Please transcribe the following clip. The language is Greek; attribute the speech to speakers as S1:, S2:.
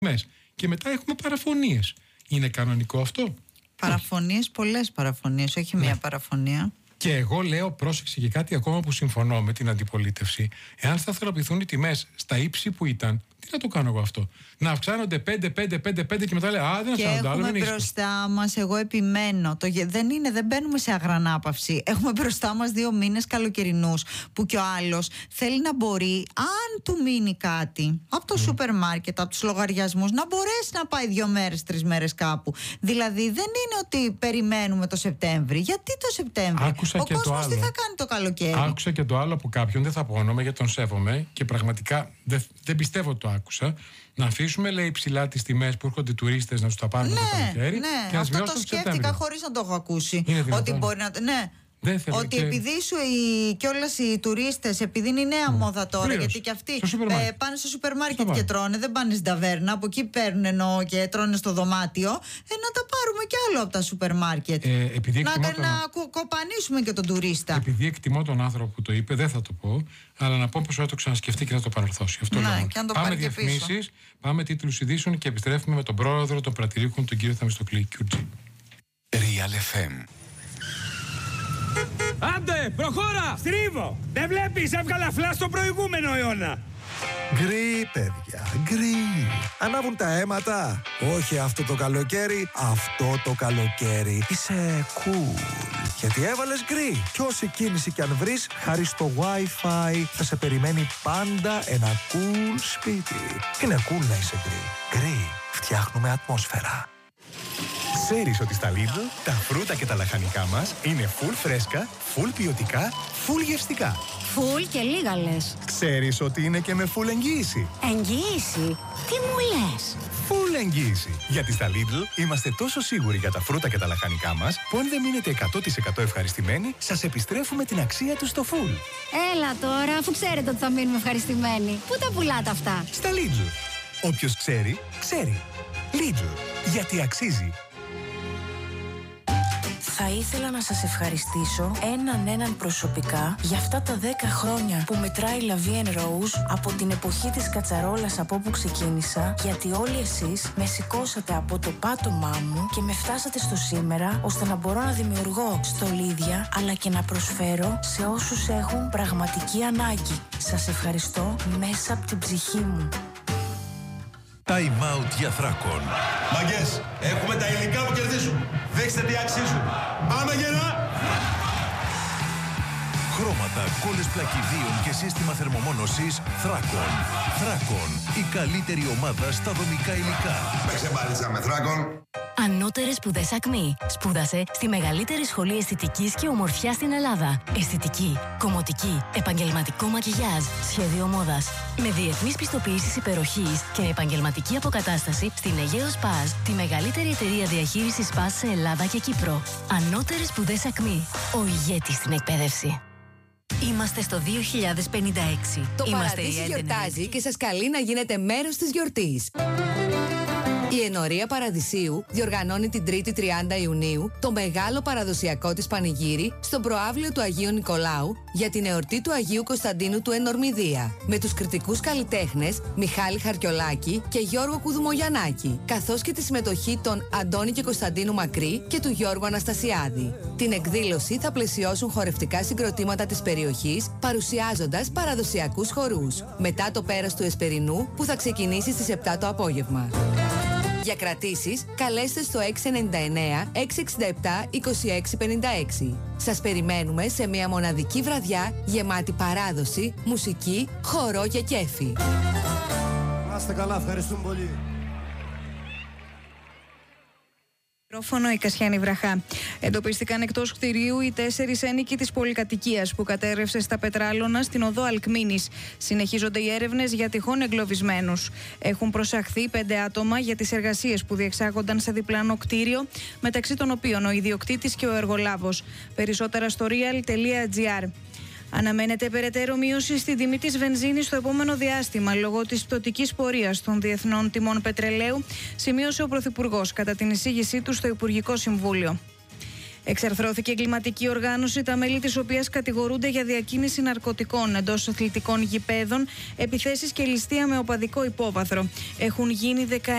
S1: τιμές. Και μετά έχουμε παραφωνίες. Είναι κανονικό αυτό?
S2: Παραφωνίες, πολλές παραφωνίες, όχι μία παραφωνία.
S1: Και εγώ λέω, πρόσεξε και κάτι ακόμα που συμφωνώ με την αντιπολίτευση. Εάν σταθεροποιηθούν οι τιμές στα ύψη που ήταν, τι να το κάνω εγώ αυτό? Να αυξάνονται 5 και μετά λέει δεν αυξάνονται άλλο.
S2: Και έχουμε μπροστά μας, εγώ επιμένω, δεν μπαίνουμε σε αγρανάπαυση. Έχουμε μπροστά μας 2 μήνες καλοκαιρινούς που κι ο άλλος θέλει να μπορεί, αν του μείνει κάτι από το σούπερ μάρκετ, από τους λογαριασμούς, να μπορέσει να πάει 2 μέρες, 3 μέρες κάπου. Δηλαδή δεν είναι ότι περιμένουμε το Σεπτέμβρη. Γιατί το Σεπτέμβρη? Ο κόσμος τι θα κάνει το καλοκαίρι?
S1: Άκουσα και το άλλο από κάποιον, δεν θα πω όνομα γιατί τον σέβομαι και πραγματικά δεν πιστεύω το άκουσα. Να αφήσουμε, λέει, ψηλά τις τιμές που έρχονται οι τουρίστες να τους τα πάρουν το καλοκαίρι.
S2: Ναι, αυτό το σκέφτηκα χωρίς να το έχω ακούσει. Ότι μπορεί να. Ναι. Ότι επειδή κιόλας οι τουρίστες, επειδή είναι η νέα μόδα τώρα, γιατί και αυτοί πάνε στο σούπερ μάρκετ και τρώνε, δεν πάνε στην ταβέρνα, από εκεί παίρνουν και τρώνε στο δωμάτιο, να τα πάρουμε κι άλλο από τα σούπερ μάρκετ. Να κοπανίσουμε και τον τουρίστα.
S1: Επειδή εκτιμώ τον άνθρωπο που το είπε, δεν θα το πω, αλλά να πω πως θα το ξανασκεφτεί και θα το παρορθώσει. Αυτό λέω. Πάμε διαφημίσεις, πάμε τίτλους ειδήσεων και επιστρέφουμε με τον πρόεδρο των Πρατηρίκων, τον κύριο Θεμιστοκλή Κιούτζη.
S3: Real FM.
S4: Άντε, προχώρα! Στρίβω! Δεν βλέπεις, έβγαλα φλα στο προηγούμενο αιώνα!
S5: Γκρι, παιδιά, γκρι. Ανάβουν τα αίματα. Όχι αυτό το καλοκαίρι, αυτό το καλοκαίρι. Είσαι cool. Γιατί έβαλες γκρι. Και όση κίνηση κι αν βρεις, χάρη στο Wi-Fi θα σε περιμένει πάντα ένα cool σπίτι. Είναι cool να είσαι γκρι. Γκρι, φτιάχνουμε ατμόσφαιρα.
S6: Ξέρεις ότι στα Lidl τα φρούτα και τα λαχανικά μας είναι full φρέσκα, full ποιοτικά, full γευστικά.
S7: Full και λίγα λες.
S6: Ξέρεις ότι είναι και με full εγγύηση.
S7: Εγγύηση? Τι μου λες?
S6: Full εγγύηση. Γιατί στα Lidl είμαστε τόσο σίγουροι για τα φρούτα και τα λαχανικά μας που αν δεν μείνετε 100% ευχαριστημένοι, σας επιστρέφουμε την αξία τους στο full.
S7: Έλα τώρα, αφού ξέρετε ότι θα μείνουμε ευχαριστημένοι. Πού τα πουλάτε αυτά?
S6: Στα Lidl. Όποιος ξέρει, ξέρει. Lidl. Γιατί αξίζει.
S8: Θα ήθελα να σας ευχαριστήσω έναν προσωπικά για αυτά τα 10 χρόνια που μετράει La Vie en Rose από την εποχή της κατσαρόλας από όπου ξεκίνησα, γιατί όλοι εσείς με σηκώσατε από το πάτωμά μου και με φτάσατε στο σήμερα, ώστε να μπορώ να δημιουργώ στολίδια αλλά και να προσφέρω σε όσους έχουν πραγματική ανάγκη. Σας ευχαριστώ μέσα από την ψυχή μου.
S3: Time out για Θράκον.
S9: Μαγκές, έχουμε τα υλικά που κερδίζουν. Δείξτε τι αξίζουν. Πάμε γερά!
S3: Χρώματα, κόλλες πλακιδίων και σύστημα θερμομόνωσης Θράκον. Θράκον, η καλύτερη ομάδα στα δομικά υλικά.
S9: Παίξε μπάλιτσα με Θράκον.
S10: Ανώτερες σπουδές ΑΚΜΗ. Σπούδασε στη μεγαλύτερη σχολή αισθητικής και ομορφιάς στην Ελλάδα. Αισθητική, κομμωτική, επαγγελματικό μακιγιάζ, σχέδιο μόδας. Με διεθνείς πιστοποιήσεις υπεροχής και επαγγελματική αποκατάσταση στην Αιγαίο Σπας, τη μεγαλύτερη εταιρεία διαχείρισης σπας σε Ελλάδα και Κύπρο. Ανώτερες σπουδές ΑΚΜΗ. Ο ηγέτης στην εκπαίδευση. Είμαστε στο 2056.
S11: Το Παραδείσι γιορτάζει και σας καλεί να γίνετε μέρος της γιορτής. Η Ενορία Παραδεισίου διοργανώνει την 3η 30 Ιουνίου το μεγάλο παραδοσιακό της πανηγύρι στον προαύλιο του Αγίου Νικολάου για την εορτή του Αγίου Κωνσταντίνου του Ενορμηδία, με τους κριτικούς καλλιτέχνες Μιχάλη Χαρκιολάκη και Γιώργο Κουδουμογιαννάκη, καθώς και τη συμμετοχή των Αντώνη και Κωνσταντίνου Μακρύ και του Γιώργου Αναστασιάδη. Την εκδήλωση θα πλαισιώσουν χορευτικά συγκροτήματα της περιοχής, παρουσιάζοντας παραδοσιακούς χορούς, μετά το πέρας του Εσπερινού που θα ξεκινήσει στις 7 το απόγευμα. Για κρατήσεις, καλέστε στο 699-667-2656. Σας περιμένουμε σε μια μοναδική βραδιά γεμάτη παράδοση, μουσική, χορό και κέφι.
S12: Να είστε καλά, ευχαριστούμε πολύ.
S13: Μικρόφωνο η Κασιάνη Βραχά. Εντοπίστηκαν εκτός κτηρίου οι 4 ένοικοι της πολυκατοικίας που κατέρρευσε στα Πετράλωνα στην οδό Αλκμίνης. Συνεχίζονται οι έρευνες για τυχόν εγκλωβισμένους. Έχουν προσαχθεί 5 άτομα για τις εργασίες που διεξάγονταν σε διπλανό κτίριο, μεταξύ των οποίων ο ιδιοκτήτης και ο εργολάβος. Περισσότερα στο real.gr. Αναμένεται περαιτέρω μείωση στη τιμή της βενζίνης στο επόμενο διάστημα λόγω της πτωτικής πορείας των διεθνών τιμών πετρελαίου, σημείωσε ο Πρωθυπουργός κατά την εισήγησή του στο Υπουργικό Συμβούλιο. Εξαρθρώθηκε εγκληματική οργάνωση, τα μέλη της οποίας κατηγορούνται για διακίνηση ναρκωτικών εντός αθλητικών γηπέδων, επιθέσεις και ληστεία με οπαδικό υπόβαθρο. Έχουν γίνει